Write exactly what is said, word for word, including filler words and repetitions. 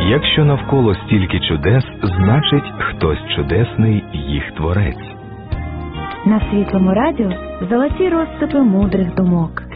Якщо навколо стільки чудес, значить, хтось чудесний їх творець. На Світлому радіо золоті розсипи мудрих думок.